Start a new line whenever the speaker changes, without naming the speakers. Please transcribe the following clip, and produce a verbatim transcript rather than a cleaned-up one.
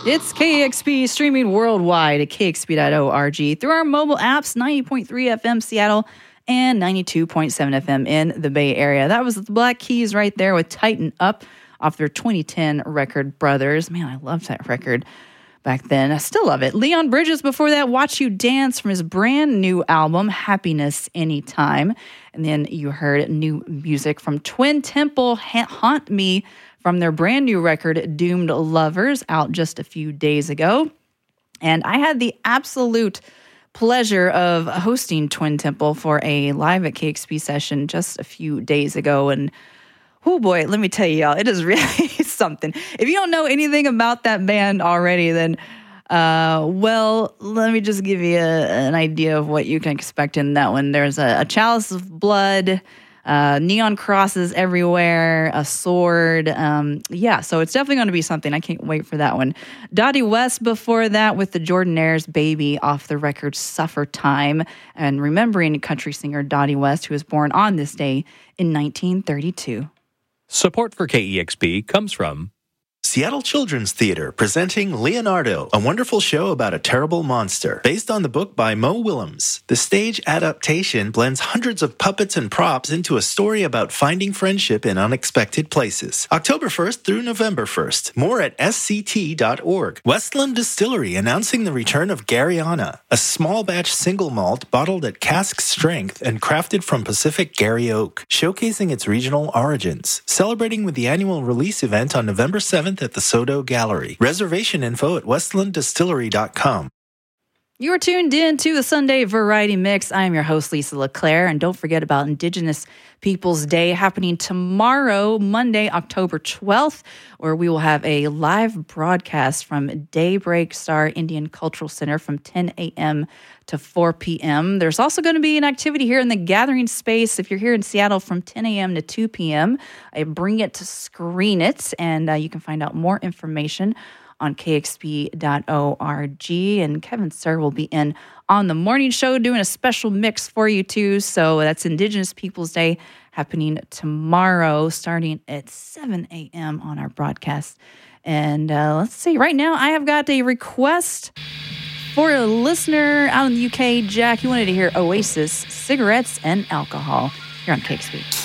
It's K X P streaming worldwide at K X P dot org through our mobile apps, ninety point three F M Seattle and ninety-two point seven F M in the Bay Area. That was the Black Keys right there with Tighten Up off their twenty ten record Brothers. Man, I loved that record back then. I still love it. Leon Bridges before that, Watch You Dance from his brand new album, Happiness Anytime. And then you heard new music from Twin Temple, Haunt Me, from their brand new record, Doomed Lovers, out just a few days ago. And I had the absolute pleasure of hosting Twin Temple for a live at K X P session just a few days ago. And oh boy, let me tell you, y'all, it is really something. If you don't know anything about that band already, then, uh, well, let me just give you a, an idea of what you can expect in that one. There's a, a chalice of blood, Uh, neon crosses everywhere, a sword. Um, yeah, so it's definitely going to be something. I can't wait for that one. Dottie West before that with the Jordanaires' Baby off the record Suffer Time. And remembering country singer Dottie West, who was born on this day in nineteen thirty-two.
Support for K E X P comes from
Seattle Children's Theater presenting Leonardo, a wonderful show about a terrible monster, based on the book by Mo Willems. The stage adaptation blends hundreds of puppets and props into a story about finding friendship in unexpected places. October first through November first. More at S C T dot org. Westland Distillery announcing the return of Garyana, a small batch single malt bottled at cask strength and crafted from Pacific Gary Oak, showcasing its regional origins. Celebrating with the annual release event on November seventh at the Soto Gallery. Reservation info at westland distillery dot com.
You are tuned in to the Sunday Variety Mix. I am your host, Lisa LeClaire, and don't forget about Indigenous Peoples Day happening tomorrow, Monday, October twelfth, where we will have a live broadcast from Daybreak Star Indian Cultural Center from ten a.m. to four p.m. There's also going to be an activity here in the Gathering Space if you're here in Seattle from ten a.m. to two p.m. I bring it to screen it, and uh, you can find out more information on K X P dot org. And Kevin Sir will be in on the morning show doing a special mix for you too. So that's Indigenous Peoples Day happening tomorrow starting at seven a.m. on our broadcast. And uh, let's see, right now I have got a request for a listener out in the U K. Jack, you wanted to hear Oasis, Cigarettes and Alcohol here on K X P.